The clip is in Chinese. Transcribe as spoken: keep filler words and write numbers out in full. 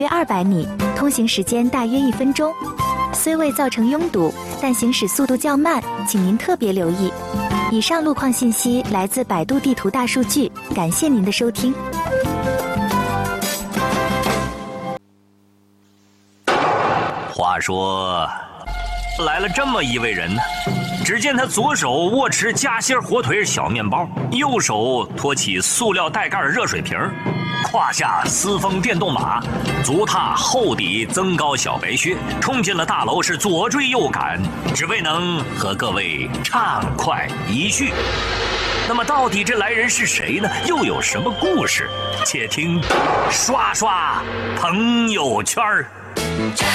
约二百米，通行时间大约一分钟。虽未造成拥堵，但行驶速度较慢，请您特别留意。以上路况信息来自百度地图大数据，感谢您的收听。 话说，来了这么一位人呢，只见他左手握持夹心火腿小面包，右手托起塑料带盖热水瓶，胯下私风电动马，足踏厚底增高小白靴，冲进了大楼，是左追右赶，只为能和各位畅快一叙。那么到底这来人是谁呢？又有什么故事？且听刷刷朋友圈儿。